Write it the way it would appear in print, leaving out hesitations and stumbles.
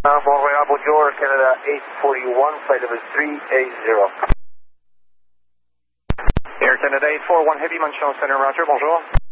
Montreal, bonjour, Canada 841, flight level 380. Air Canada 841, Heavy Montreal Center, Roger, bonjour.